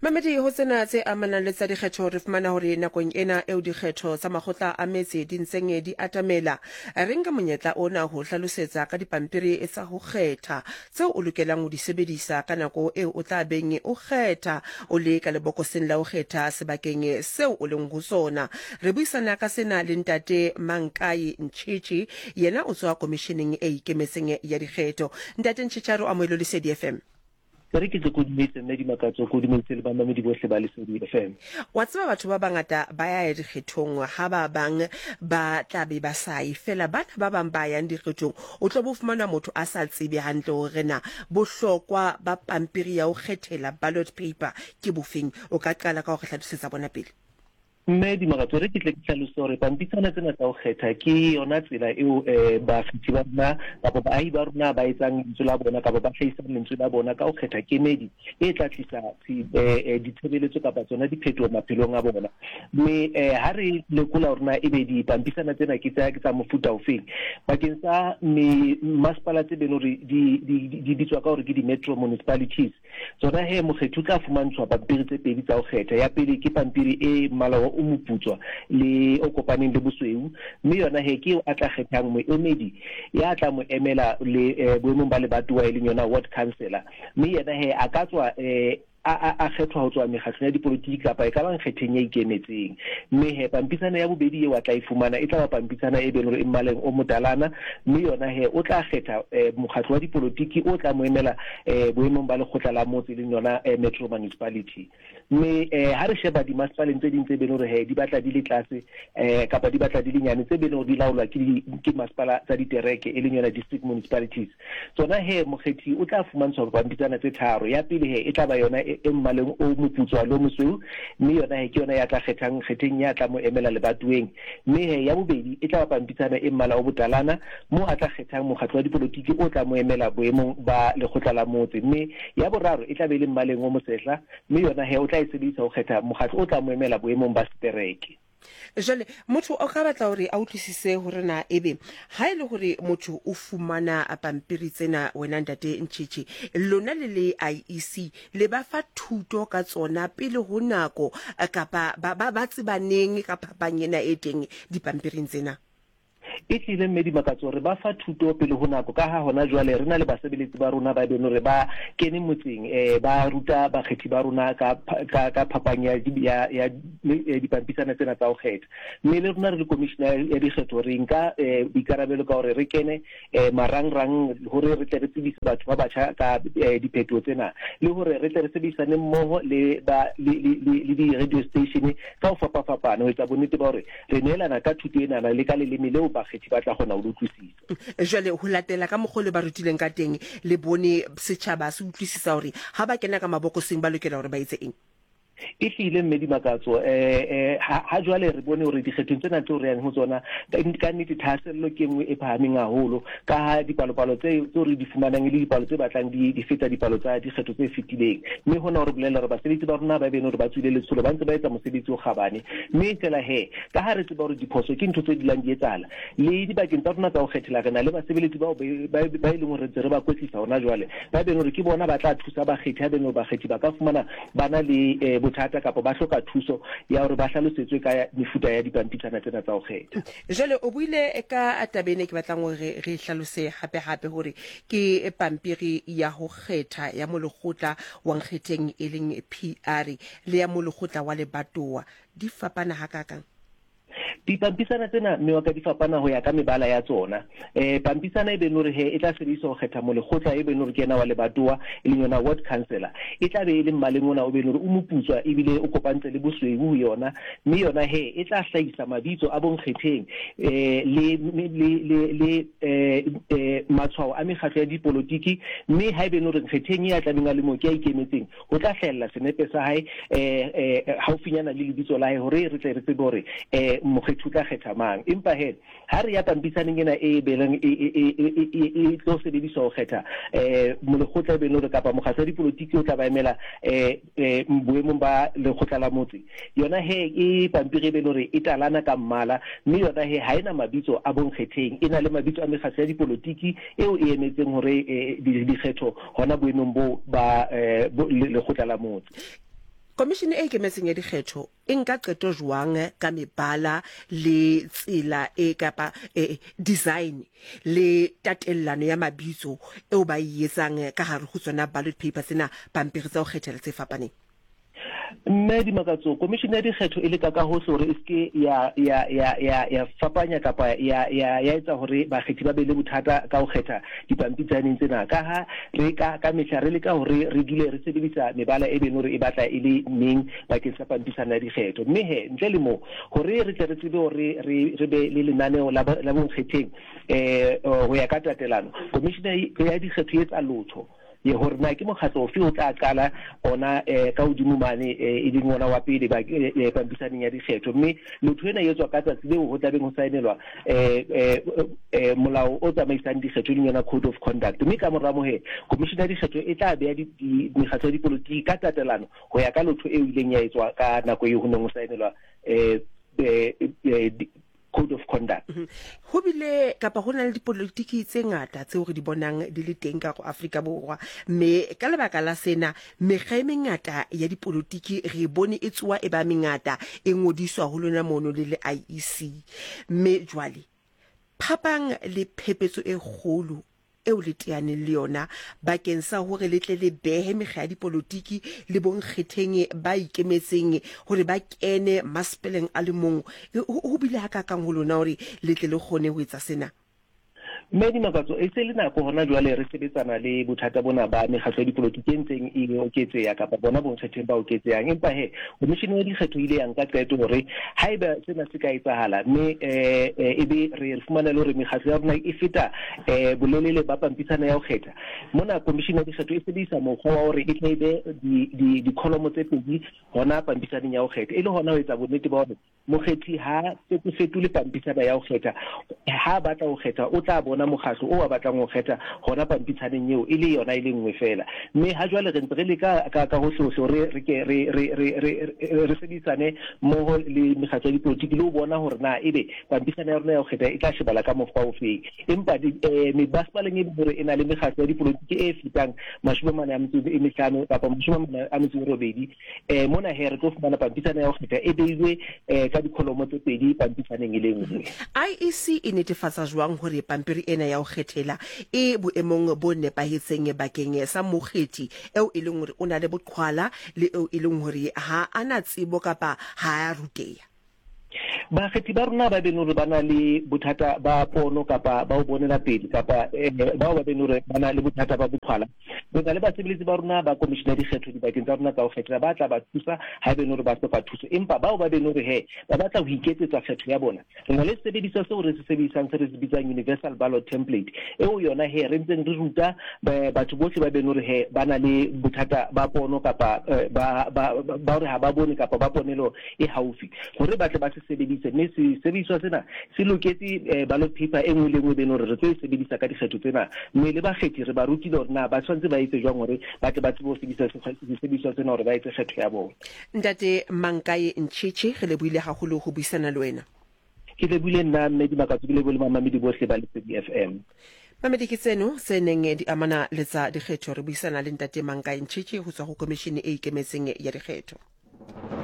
Mamedi ho tsena tse amanang le tsa dikgetho re fumana hore nakong ena eo dikgetho tsa makgotla a metse di ntseng di atamela re nka monyetla ona ho hlalosetsa ka dipampiri tsa ho kgetha tseo o lokelang ho di sebedisa ka nako eo o tla beng o kgetha o le ka lebokoseng la ho kgetha sebakeng seo o leng ho sona. Re buisana ka sena le ntate Mankai Ntjitji, yena o tswa komisheneng e ikemetseng ya dikgetho. Ntate Ntjitji a re amohelo le Lesedi FM. Re ke tlo kodimetse nne di makatso kodimetse le ba mamedi bohle ba Lesedi FM. Wa tseba batho ba bangata ba ya dikgethong ha ba bang ba tla be ba sai fela bana ba bang ba yang dikgethong o tlo bo fumana motho a sa tsebe hantle hore na bohlokwa ba pampiri ya ho kgethela ballot paper ke bofeng. O ka qala ka ho hlalosetsa bona pele. Mme di makatso re ke tle ke hlalosa hore pampitsana tsena tsa ho kgetha ke yona tsela eo ba fiti ba rona kapa baahi ba rona ba etsang lentswe la bona kapa ba hlahisang lentswe la bona ka ho kgetha kemedi e tla tlisa ditshebeletso kapa tsona diphetoho maphelong a bona. Mme ha re lekola rona ebe dipampitsana tsena ke tsa mofuta ofeng bakeng sa masepala tse beng hore di bitswa ka hore ke di-metro municipalities. Tsona he mokgetho tla fumantshwa pampiri tse pedi tsa ho kgetha. Ya pele ke pampiri e mmala o moputswa le o kopaneng le bosweu, mme yona he ke a tla kgethang moemedi ya tla mo emela le boemong ba lebatowa e leng yona ward councillor, mme yena he a ka tswa a kgethwa ho tswa mekgatlong ya dipolotiki kapa e ka bang kgetheng ya ikemetseng. Mme he pampitsana ya bobedi eo a tla e fumana e tla ba pampitsana e beng hore e mmaleng o motalana, mme yona he o tla kgetha mokgatlo wa dipolotiki o tla mo emela boemong ba lekgotla la motse e leng yona metro municipality. Mme ha re sheba dimasepaleng tse ding tse beng hore he di batla di le tlase kapa di batla di le nyane tse beng hore di laolwa ke masepala tsa ditereke e leng yona district municipalities, tsona he mokgethi o tla fumantshwa pampitsana tse tharo. Ya pele he e tla ba yona e mmaleng o moputswa lo mosweu, mme yona he ke yona ya tla kgetheng ya tla mo emela lebatoweng. Mme he ya bobedi e tla ba pampitsana e mmala o botalana mo a tla kgethang mokgatlo wa dipolotiki o tla mo emela boemong ba lekgotla la motse. Mme ya boraro e tla be le mmaleng o mosehla, mme yona he o tla e sebedisa ho kgetha mokgatlo o tla mo emela boemong ba setereke. Jale motho o ka batla hore a utlwisise hore na ebe ha ile hore motho o fumana pampiri tsena wena ntate Ntjitji lona le IEC le ba fa thuto ka tsona pele ho nako kapa ba tsebaneng kapa banyena e teng dipampiring tsena? E tlile mme di makatso re ba fa thuto pele ho nako ka ha hona jwale re na le basebeletsi ba rona ba beng hore ba kene motseng ba ruta bakgethi ba rona ka phapang ya dipampitsana tsena tsa ho kgetha. Mme le rona re le commissioner ya dikgetho re nka boikarabelo ka hore re kene marangrang hore re tle re tsebise batho ba batjha ka diphetoho tsena, le hore re tle re sebedisane mmoho le di-radio station ka ho fapafapana ho etsa bonnete ba hore re neelana ka thuto enana le ka leleme leo bakgethi ba tla kgona ho utlwisisa. Jwale ho latela ka mokgwa le ba rutileng ka teng le bone setjhaba se utlwisisa hore ha ba kena ka mabokoseng ba lokela hore ba etse eng? E hlile mme di makatso ha jwale re bone hore dikgethong tsena tseo re yang ho tsona ka nnete thahasello ke nngwe e phahameng haholo ka ha dipalopalo tseo re di fumanang le dipalo tse batlang di feta dipalo tsa dikgetho tse fetileng, mme hona hore bolela hore basebetsi ba rona ba bene hore ba tswile letsholo ba ntse ba etsa mosebetsi o kgabane. Mme tsela he ka ha re tseba hore diphoso ke ntho tse dilang di etsahala le dibakeng tsa rona tsa ho kgethela re na le basebeletsi bao ba e leng hore re ba kwetlisa hona jwale ba bene hore ke bona ba tla thusa bakgethi ha bene hore bakgethi ba ka fumana bana le bothata kapa ba hloka thuso ya hore ba hlalosetswe ka mefuta ya dipampitsana tsena tsa ho kgetha. Jwale o buile ka tabene ke batlang hore re hlalose hape hore ke pampiri ya ho kgetha ya molekgotla wa nkgetheng e leng PR le ya molekgotla wa lebatowa di fapana hakakang? Dipampitsana tsena mme wa ka di fapana ho ya ka mebala ya tsona. Pampitsana e beng hore he e tla sebediswa ho kgetha molekgotla e beng hore ke yena wa lebatowa e leng yona ward councillor, e tla be e le mmaleng ona o beng hore o moputswa ebile o kopantse le bosweu ho yona, mme yona he e tla hlahisa mabitso a bonkgetheng le matshwao a mekgatlo ya dipolotiki, mme ha e beng hore nkgetheng ya tlabeng a le mo ke ya ikemetseng ho tla hlahella senepe sa hae haufinyana le lebitso la hae hore re tle re tsebe hore mokgethi o tla kgetha mang. Empa he ha re ya pampitsaneng ena e beleng e tlo sebediswa ho kgetha molekgotla e beng hore kapa mokgatlo wa dipolotiki o tla ba emela boemong ba lekgotla la motse, yona he e pampiri e beng hore e talana ka mmala, mme yona he ha ena mabitso a bonkgetheng, e na le mabitso a mekgatlo ya dipolotiki eo e emetseng hore dikgetho hona boemong bo ba lekgotla la motse. Komishene e Ikemetseng ya Dikgetho e nka qeto jwang ka mebala le tsela e kapa design le tatellano ya mabitso eo ba e etsang ka hare ho tsona ballot papers tsena pampiri tsa ho kgethela tse fapaneng? Mme Dimakatso, komishene ya dikgetho e leka ka hohle hore e ske ya fapanya kapa ya etsa hore bakgethi ba be le bothata ka ho kgetha dipampitsaneng tsena, ka ha re ka mehla re leka hore re dule re sebedisa mebala e beng hore e batla e le meng bakeng sa pampitsano ya dikgetho. Mme he ntle le moo hore re tle re tsebe hore re be le lenaneo la bonkgetheng ho ya ka tatelano, komishene ya dikgetho e etsa lotho ye hore na ke mokgatlo ofe o tla qala ona ka hodimo mane e ding ona wa pele ba pampisaneng ya dikgetho. Mme lotho ena e etswa ka tsatsi leo ho tlabeng ho saenelwa molao o tsamaisang dikgetho e leng yona code of conduct. Mme ka mora mohe komishene ya dikgetho e tla beha mekgatlo ya dipolotiki ka tatelano ho ya ka lotho eo ileng ya etswa ka nako eo ho neng ho saenelwa code of conduct. Ho bile kapa ho na le dipolitiki tse ngata tseo re di bonang di le teng ka go Afrika Borwa, mme ka lebaka la sena mekga e mengata ya dipolitiki re bone e tsuwa e ba mengata e ngodiswa ho lona mono le IEC. Mme jwale phapang le phepetso e kgolo eo le teaneng le yona bakeng sa hore le tle le behe mekga ya dipolitiki le bonkgetheng ba ikemetseng hore ba kene maspeleng a le mong, ho bile hakakang ho lona hore le tle le kgone ho etsa sena? Mme Dimakatso, e se le nako hona jwale re sebetsana le bothata bona ba mekgatlo ya dipolotiki e ntseng e oketseha kapa bona bonkgetheng ba oketsehang. Empa komishene ya dikgetho ile ya nka qeto hore haeba sena se ka etsahala mme ebe re fumana le hore mekgatlo ya rona e feta bolelele ba pampisano ya ho kgetha, mona komishene ya dikgetho e sebedisa mokgwa wa hore e tla ebe dikholomo tse pedi hona pampisanong ya ho kgetha, e le hona ho etsa bonnete ba hore mokgethi ha fetole pampisano ya ho kgetha, ha batla ho kgetha o tla bona mokgatlo o a batlang ho kgetha hona pampitsaneng eo e le yona e le nngwe fela. Mme ha jwale re ntse re le ka hohle hore re sebedisane mmoho le mekgatlo ya dipolotiki le ho bona hore na ebe pampisano ya rona ya ho kgetha e tla shebala ka mokgwa ofeng. Empa masepaleng e hore e na le mekgatlo ya dipolotiki e fetang 45 kapa 48, mona re tlo fumana pampisano ya ho kgetha e beilwe ka dikholomo tse pedi pampisaneng e le nngwe. IEC e netefatsa jwang hore pampiri ena ya ho kgethela e boemong bo nepahetseng bakeng sa mokgethi eo e leng hore o na le boqhwala le eo e leng hore ha ana tsebo kapa ha a ruteha? Bakgethi ba rona ba beng hore ba na le bothata ba pono kapa ba o bonela pele kapa bao ba beng hore ba na le bothata ba boqhwala, re na le basebeletsi ba rona ba komishene ya dikgetho dibakeng tsa rona tsa ho kgethela ba tla ba thusa ha e beng hore ba hloka thuso. Empa bao ba beng hore ba batla ho iketsetsa kgetho ya bona, re na le sebediswa seo re se sebedisang se re se bitsang universal ballot template, eo yona re ntseng re ruta batho bohle ba beng hore ba na le bothata ba pono kapa ba hore ha ba bone kapa ba ponelo e haufi, hore ba tle ba se sebedise. Mme sebediswa sena se loketse ballot paper e nngwe le nngwe beng hore re tlo e sebedisa ka dikgetho tsena. Mme le bakgethi re ba rutile hore na ba tshwanetse ba etse jwang hore ba tle ba tsebe ho sebedisa disebediswa tsena hore ba etse kgetho ya bona. Ntate Mankayi Ntjhetjhe, re lebohile haholo ho buisana le wena. Ke lebohile nna mme Dimakatso, ke lebohile mamamedi bohle ba Lesedi FM. Mamedi ke tseno se neng di amana le tsa dikgetho, re buisana le Ntate Mankayi Ntjhetjhe ho tswa ho komishene e ikemetseng ya dikgetho.